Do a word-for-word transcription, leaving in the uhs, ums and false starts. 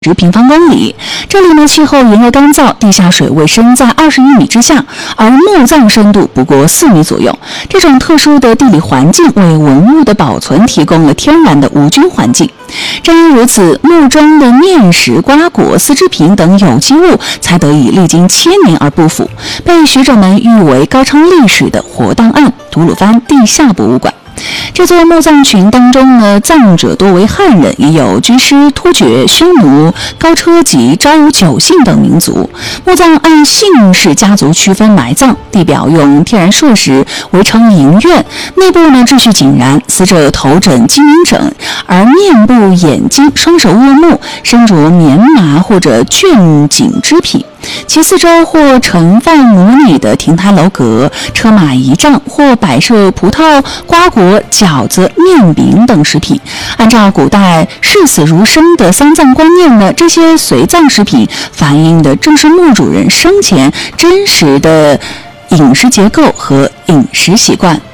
十平方公里，这里呢气候炎热干燥，地下水位深在二十一米之下，而墓葬深度不过四米左右。这种特殊的地理环境为文物的保存提供了天然的无菌环境。正因如此，墓中的面食、瓜果、丝织品等有机物才得以历经千年而不腐，被学者们誉为高昌历史的活档案——吐鲁番地下博物馆。这座墓葬群当中呢，葬者多为汉人，也有居士、突厥、匈奴、高车及昭武九姓等民族。墓葬按姓氏家族区分埋葬，地表用天然硕石围成营院，内部呢秩序井然，死者头枕金银枕，而面部、眼睛、双手握木，身着棉麻或者绢锦织品。其四周或盛放模拟的亭台楼阁、车马仪仗，或摆设葡萄、瓜果、饺子、面饼等食品。按照古代视死如生的丧葬观念呢，这些随葬食品反映的正是墓主人生前真实的饮食结构和饮食习惯。